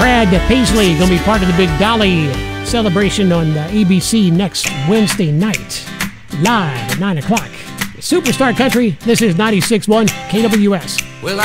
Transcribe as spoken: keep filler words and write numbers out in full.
Brad Paisley going to be part of the Big Dolly celebration on uh, A B C next Wednesday night, live at nine o'clock. Superstar Country, this is ninety-six point one K W S.